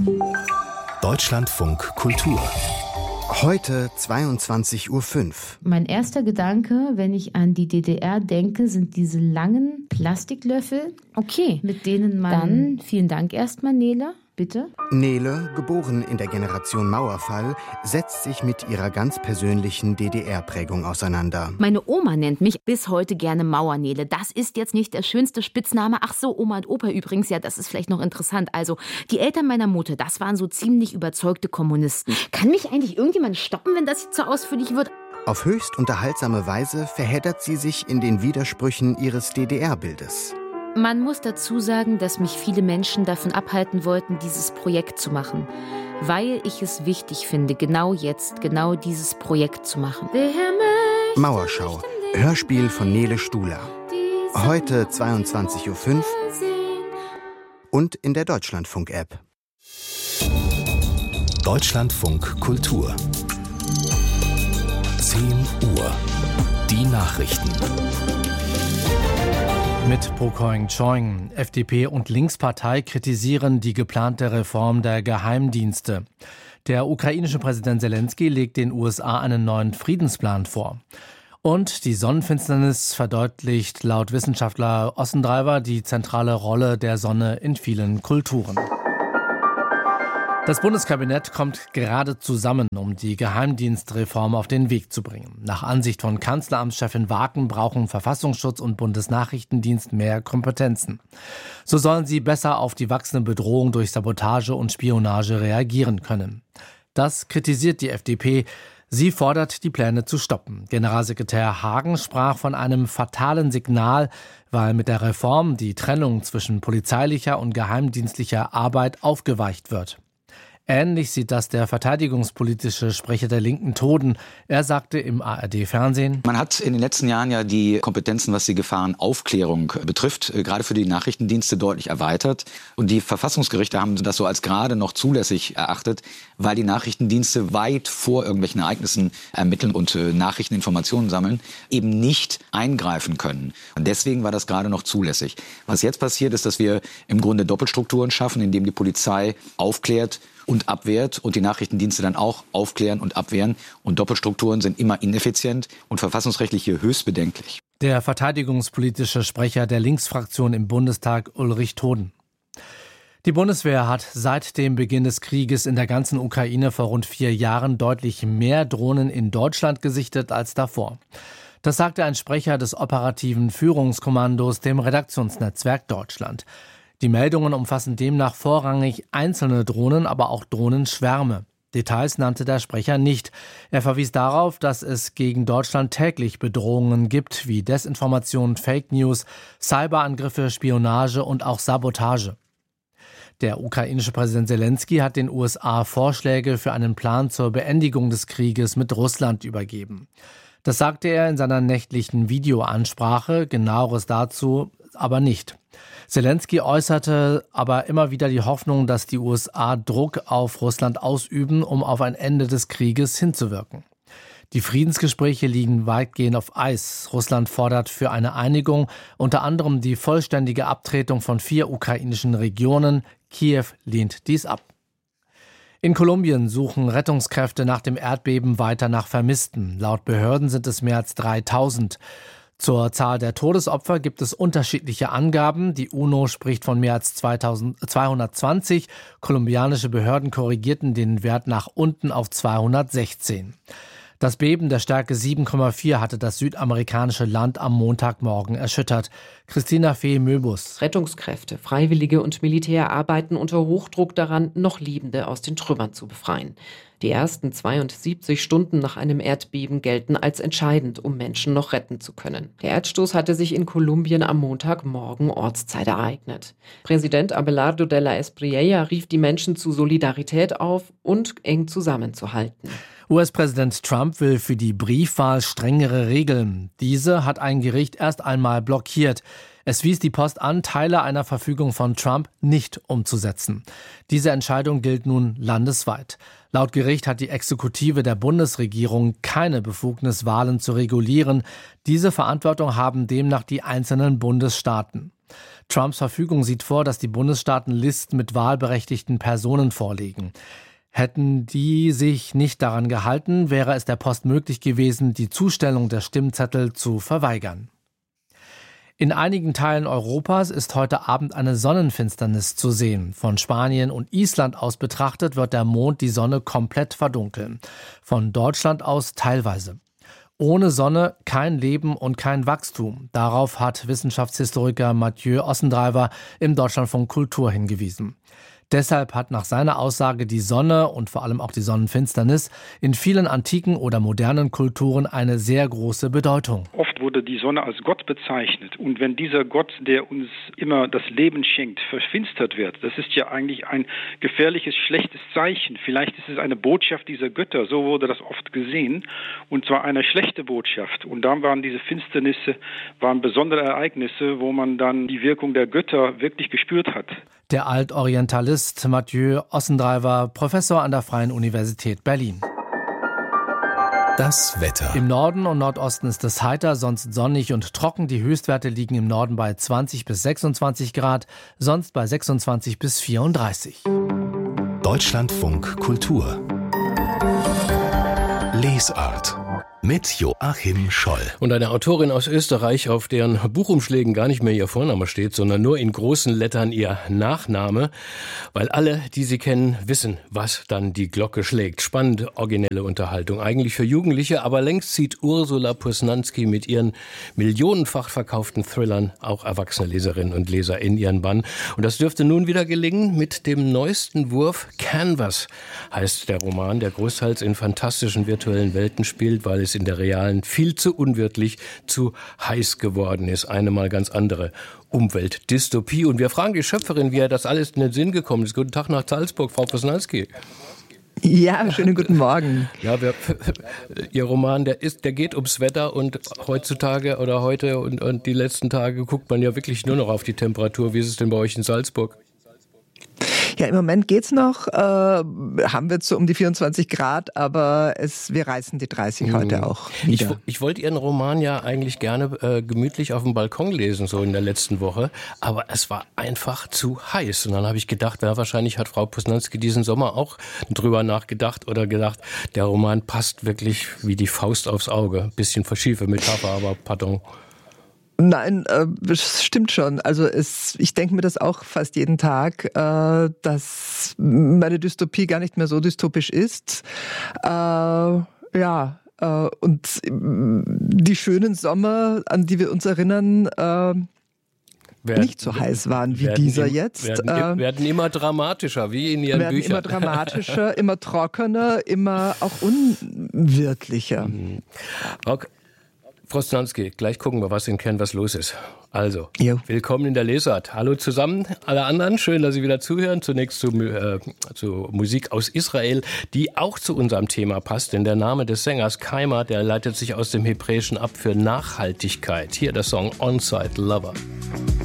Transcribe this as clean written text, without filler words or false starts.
Deutschlandfunk Kultur. Heute 22:05 Uhr. Mein erster Gedanke, wenn ich an die DDR denke, sind diese langen Plastiklöffel. Okay, mit denen man... Dann vielen Dank erstmal, Nele. Bitte? Nele, geboren in der Generation Mauerfall, setzt sich mit ihrer ganz persönlichen DDR-Prägung auseinander. Meine Oma nennt mich bis heute gerne Mauernele. Das ist jetzt nicht der schönste Spitzname. Ach so, Oma und Opa übrigens, ja, das ist vielleicht noch interessant. Also, die Eltern meiner Mutter, das waren so ziemlich überzeugte Kommunisten. Kann mich eigentlich irgendjemand stoppen, wenn das jetzt zu ausführlich wird? Auf höchst unterhaltsame Weise verheddert sie sich in den Widersprüchen ihres DDR-Bildes. Man muss dazu sagen, dass mich viele Menschen davon abhalten wollten, dieses Projekt zu machen. Weil ich es wichtig finde, genau jetzt, genau dieses Projekt zu machen. Mauerschau, Hörspiel von Nele Stuhler. Heute 22:05 Uhr und in der Deutschlandfunk-App. Deutschlandfunk Kultur. 10 Uhr. Die Nachrichten. Mit Pro Choing. FDP und Linkspartei kritisieren die geplante Reform der Geheimdienste. Der ukrainische Präsident Zelensky legt den USA einen neuen Friedensplan vor. Und die Sonnenfinsternis verdeutlicht laut Wissenschaftler Ossendreiber die zentrale Rolle der Sonne in vielen Kulturen. Das Bundeskabinett kommt gerade zusammen, um die Geheimdienstreform auf den Weg zu bringen. Nach Ansicht von Kanzleramtschefin Waken brauchen Verfassungsschutz und Bundesnachrichtendienst mehr Kompetenzen. So sollen sie besser auf die wachsende Bedrohung durch Sabotage und Spionage reagieren können. Das kritisiert die FDP. Sie fordert, die Pläne zu stoppen. Generalsekretär Hagen sprach von einem fatalen Signal, weil mit der Reform die Trennung zwischen polizeilicher und geheimdienstlicher Arbeit aufgeweicht wird. Ähnlich sieht das der verteidigungspolitische Sprecher der Linken Toden. Er sagte im ARD-Fernsehen: Man hat in den letzten Jahren ja die Kompetenzen, was die Gefahrenaufklärung betrifft, gerade für die Nachrichtendienste deutlich erweitert. Und die Verfassungsgerichte haben das so als gerade noch zulässig erachtet, weil die Nachrichtendienste weit vor irgendwelchen Ereignissen ermitteln und Nachrichteninformationen sammeln, eben nicht eingreifen können. Und deswegen war das gerade noch zulässig. Was jetzt passiert, ist, dass wir im Grunde Doppelstrukturen schaffen, indem die Polizei aufklärt und abwehrt und die Nachrichtendienste dann auch aufklären und abwehren. Und Doppelstrukturen sind immer ineffizient und verfassungsrechtlich hier höchst bedenklich. Der verteidigungspolitische Sprecher der Linksfraktion im Bundestag, Ulrich Toden. Die Bundeswehr hat seit dem Beginn des Krieges in der ganzen Ukraine vor rund 4 Jahren deutlich mehr Drohnen in Deutschland gesichtet als davor. Das sagte ein Sprecher des operativen Führungskommandos dem Redaktionsnetzwerk Deutschland. Die Meldungen umfassen demnach vorrangig einzelne Drohnen, aber auch Drohnenschwärme. Details nannte der Sprecher nicht. Er verwies darauf, dass es gegen Deutschland täglich Bedrohungen gibt, wie Desinformation, Fake News, Cyberangriffe, Spionage und auch Sabotage. Der ukrainische Präsident Zelensky hat den USA Vorschläge für einen Plan zur Beendigung des Krieges mit Russland übergeben. Das sagte er in seiner nächtlichen Videoansprache, Genaueres dazu aber nicht. Zelensky äußerte aber immer wieder die Hoffnung, dass die USA Druck auf Russland ausüben, um auf ein Ende des Krieges hinzuwirken. Die Friedensgespräche liegen weitgehend auf Eis. Russland fordert für eine Einigung unter anderem die vollständige Abtretung von 4 ukrainischen Regionen. Kiew lehnt dies ab. In Kolumbien suchen Rettungskräfte nach dem Erdbeben weiter nach Vermissten. Laut Behörden sind es mehr als 3000. Zur Zahl der Todesopfer gibt es unterschiedliche Angaben. Die UNO spricht von mehr als 220. Kolumbianische Behörden korrigierten den Wert nach unten auf 216. Das Beben der Stärke 7,4 hatte das südamerikanische Land am Montagmorgen erschüttert. Christina Fee-Möbus. Rettungskräfte, Freiwillige und Militär arbeiten unter Hochdruck daran, noch Lebende aus den Trümmern zu befreien. Die ersten 72 Stunden nach einem Erdbeben gelten als entscheidend, um Menschen noch retten zu können. Der Erdstoß hatte sich in Kolumbien am Montagmorgen Ortszeit ereignet. Präsident Abelardo de la Espriella rief die Menschen zu Solidarität auf und eng zusammenzuhalten. US-Präsident Trump will für die Briefwahl strengere Regeln. Diese hat ein Gericht erst einmal blockiert. Es wies die Post an, Teile einer Verfügung von Trump nicht umzusetzen. Diese Entscheidung gilt nun landesweit. Laut Gericht hat die Exekutive der Bundesregierung keine Befugnis, Wahlen zu regulieren. Diese Verantwortung haben demnach die einzelnen Bundesstaaten. Trumps Verfügung sieht vor, dass die Bundesstaaten Listen mit wahlberechtigten Personen vorlegen. Hätten die sich nicht daran gehalten, wäre es der Post möglich gewesen, die Zustellung der Stimmzettel zu verweigern. In einigen Teilen Europas ist heute Abend eine Sonnenfinsternis zu sehen. Von Spanien und Island aus betrachtet wird der Mond die Sonne komplett verdunkeln. Von Deutschland aus teilweise. Ohne Sonne kein Leben und kein Wachstum. Darauf hat Wissenschaftshistoriker Mathieu Ossendreiver im Deutschlandfunk Kultur hingewiesen. Deshalb hat nach seiner Aussage die Sonne und vor allem auch die Sonnenfinsternis in vielen antiken oder modernen Kulturen eine sehr große Bedeutung. Oft wurde die Sonne als Gott bezeichnet. Und wenn dieser Gott, der uns immer das Leben schenkt, verfinstert wird, das ist ja eigentlich ein gefährliches, schlechtes Zeichen. Vielleicht ist es eine Botschaft dieser Götter, so wurde das oft gesehen. Und zwar eine schlechte Botschaft. Und dann waren diese Finsternisse, besondere Ereignisse, wo man dann die Wirkung der Götter wirklich gespürt hat. Der Altorientalist Mathieu Ossendreiver, Professor an der Freien Universität Berlin. Das Wetter. Im Norden und Nordosten ist es heiter, sonst sonnig und trocken. Die Höchstwerte liegen im Norden bei 20 bis 26 Grad, sonst bei 26 bis 34. Deutschlandfunk Kultur. Lesart. Mit Joachim Scholl. Und eine Autorin aus Österreich, auf deren Buchumschlägen gar nicht mehr ihr Vorname steht, sondern nur in großen Lettern ihr Nachname, weil alle, die sie kennen, wissen, was dann die Glocke schlägt. Spannende, originelle Unterhaltung, eigentlich für Jugendliche, aber längst zieht Ursula Posnanski mit ihren millionenfach verkauften Thrillern auch erwachsene Leserinnen und Leser in ihren Bann. Und das dürfte nun wieder gelingen mit dem neuesten Wurf. Canvas heißt der Roman, der großteils in fantastischen virtuellen Welten spielt, weil es in der realen viel zu unwirtlich, zu heiß geworden ist. Eine mal ganz andere Umweltdystopie. Und wir fragen die Schöpferin, wie ihr das alles in den Sinn gekommen ist. Guten Tag nach Salzburg, Frau Posnanski. Ja, schönen guten Morgen. Ja, Ihr Roman, der geht ums Wetter und heutzutage oder heute und die letzten Tage guckt man ja wirklich nur noch auf die Temperatur. Wie ist es denn bei euch in Salzburg? Ja, im Moment geht's noch. Haben wir so um die 24 Grad, aber wir reißen die 30 heute auch wieder. Ich wollte Ihren Roman ja eigentlich gerne gemütlich auf dem Balkon lesen, so in der letzten Woche. Aber es war einfach zu heiß. Und dann habe ich gedacht, wahrscheinlich hat Frau Posnanski diesen Sommer auch drüber nachgedacht oder gedacht, der Roman passt wirklich wie die Faust aufs Auge. Bisschen verschiefe Metapher, aber pardon. Nein, das stimmt schon. Also ich denke mir das auch fast jeden Tag, dass meine Dystopie gar nicht mehr so dystopisch ist. Und die schönen Sommer, an die wir uns erinnern, nicht so heiß waren wie dieser jetzt. Werden immer dramatischer, wie in Ihren Büchern. Immer dramatischer, immer trockener, immer auch unwirtlicher. Okay. Frau Posnanski, gleich gucken wir, was in Canvas los ist. Also, Willkommen in der Lesart. Hallo zusammen, alle anderen. Schön, dass Sie wieder zuhören. Zunächst zu Musik aus Israel, die auch zu unserem Thema passt. Denn der Name des Sängers Keimer, der leitet sich aus dem Hebräischen ab für Nachhaltigkeit. Hier der Song On-Site Lover.